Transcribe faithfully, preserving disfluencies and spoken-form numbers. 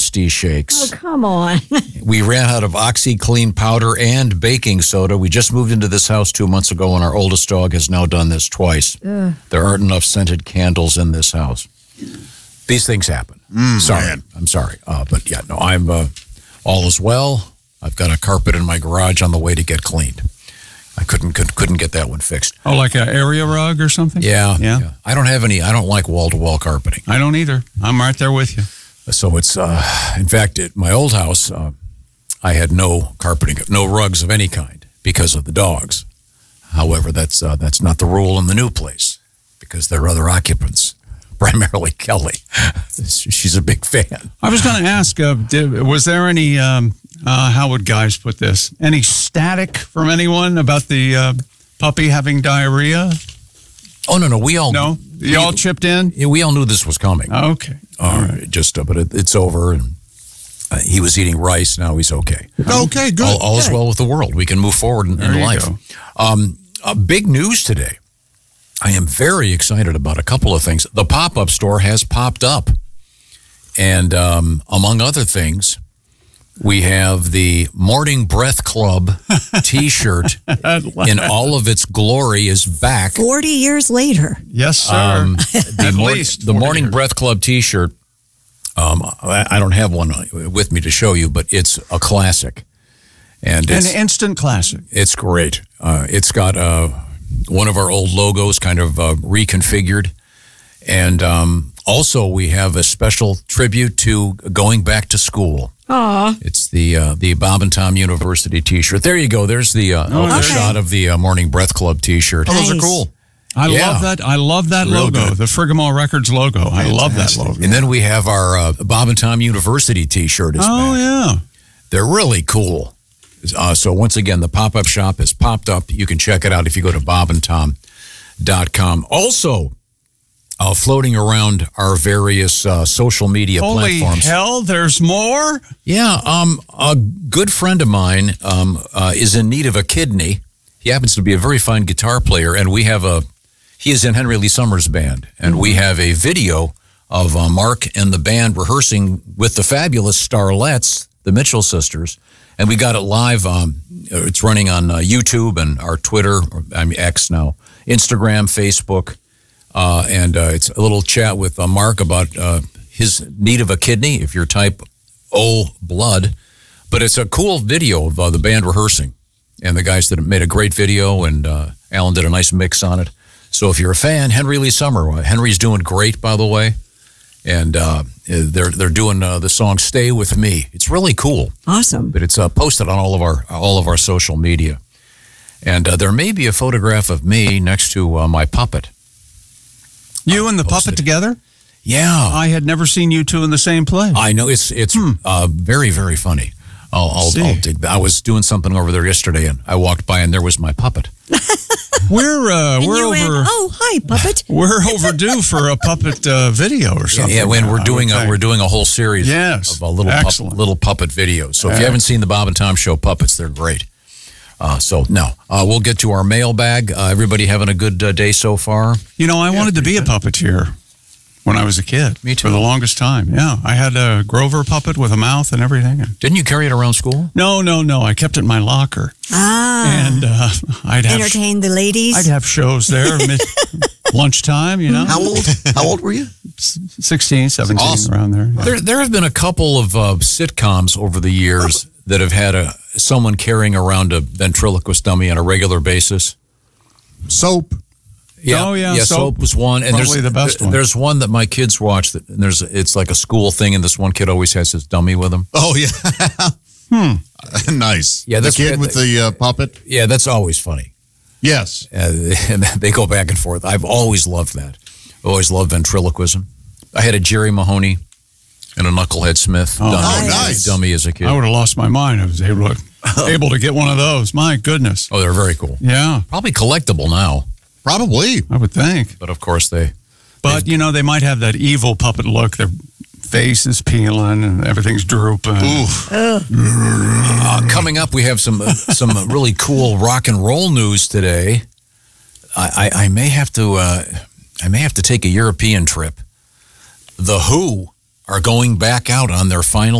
nasty shakes. Oh, come on. We ran out of OxyClean powder and baking soda. We just moved into this house two months ago, and our oldest dog has now done this twice. Ugh. There aren't enough scented candles in this house. These things happen. Mm, sorry. man. I'm sorry. Uh, but yeah, no, I'm uh, all is well. I've got a carpet in my garage on the way to get cleaned. I couldn't could, couldn't get that one fixed. Oh, like an area rug or something? Yeah, yeah. yeah. I don't have any. I don't like wall-to-wall carpeting. I don't either. I'm right there with you. So it's, uh, in fact, at my old house, uh, I had no carpeting, no rugs of any kind because of the dogs. However, that's uh, that's not the rule in the new place because there are other occupants. Primarily Kelly. She's a big fan. I was going to ask, uh, did, was there any, um, uh, how would guys put this, any static from anyone about the uh, puppy having diarrhea? Oh, no, no. We all... No? You all chipped in? Yeah, we all knew this was coming. Okay. All uh, right. Just, uh, but it, it's over, and uh, he was eating rice. Now he's okay. Okay, good. All, all good. is well with the world. We can move forward in, in life. Um, uh, big news today. I am very excited about a couple of things. The pop-up store has popped up. And um, among other things, we have the Morning Breath Club T-shirt in all of its glory is back. forty years later. Yes, sir. Um, the At mor- least the Morning years. Breath Club T-shirt, um, I, I don't have one with me to show you, but it's a classic. And An it's, instant classic. It's great. Uh, it's got... Uh, one of our old logos kind of uh, reconfigured. And um, also we have a special tribute to going back to school. Aw. It's the uh, the Bob and Tom University T-shirt. There you go. There's the uh, Oh, a okay. shot of the uh, Morning Breath Club T-shirt. Oh, those Nice. are cool. I Yeah. love that. I love that Real logo, good. the Fergamore Records logo. I love that Fantastic. logo. And then we have our uh, Bob and Tom University T-shirt is Oh, back. yeah. They're really cool. Uh, so once again, the pop-up shop has popped up. You can check it out if you go to bob and tom dot com. Also, uh, floating around our various uh, social media Holy platforms. hell, there's more? Yeah, um, a good friend of mine um, uh, is in need of a kidney. He happens to be a very fine guitar player, and we have a, he is in Henry Lee Summers' band, and we have a video of uh, Mark and the band rehearsing with the fabulous Starlettes, the Mitchell sisters, and we got it live. Um, it's running on uh, YouTube and our Twitter, or, I mean X now, Instagram, Facebook, uh, and uh, it's a little chat with uh, Mark about uh, his need of a kidney, if you're type O blood. But it's a cool video of uh, the band rehearsing, and the guys that made a great video, and uh, Alan did a nice mix on it. So if you're a fan, Henry Lee Summer, uh, Henry's doing great, by the way. And uh, they're they're doing uh, the song "Stay with Me." It's really cool. Awesome. But it's uh, posted on all of our all of our social media, and uh, there may be a photograph of me next to uh, my puppet. You and the posted. puppet together? Yeah, I had never seen you two in the same place. I know it's it's Hmm. uh, very very funny. I'll I'll, See. I'll dig. I was doing something over there yesterday, and I walked by, and there was my puppet. We're uh, And we're you over. went, oh, hi, puppet. We're overdue for a puppet uh, video or something. Yeah, when now, we're I doing would a, think. we're doing a whole series Yes. of uh, little pup, Excellent. little puppet videos. So if you haven't seen the Bob and Tom Show puppets, they're great. Uh, so no, uh, we'll get to our mailbag. Uh, everybody having a good uh, day so far? You know, I wanted to be a puppeteer when I was a kid. Me too. For the longest time. Yeah, I had a Grover puppet with a mouth and everything. Didn't you carry it around school? No, no, no. I kept it in my locker, Ah. and uh, I'd have Entertain the ladies. I'd have shows there mid lunchtime. You know, How old? How old were you? sixteen, seventeen, Awesome. around there. Yeah. There, there have been a couple of uh, sitcoms over the years that have had a someone carrying around a ventriloquist dummy on a regular basis. Soap. Yeah, Oh, yeah, yeah. Soap. Soap was one, and Probably there's the best th- one. There's one that my kids watch. That and there's it's like a school thing, and this one kid always has his dummy with him. Oh yeah. hmm. Nice. Yeah, the that's- kid with the uh, puppet. Yeah, that's always funny. Yes. Uh, and they go back and forth. I've always loved that. Always loved ventriloquism. I had a Jerry Mahoney and a Knucklehead Smith Oh, dummy, nice. dummy as a kid. I would have lost my mind. I was able to, able to get one of those. My goodness. Oh, they're very cool. Yeah, Probably collectible now, Probably. I would think. but of course they. But, you know, they might have that evil puppet look. Their face is peeling and everything's drooping. Oof. Uh, coming up, we have some uh, some really cool rock and roll news today. I, I, I may have to uh, I may have to take a European trip. The Who are going back out on their final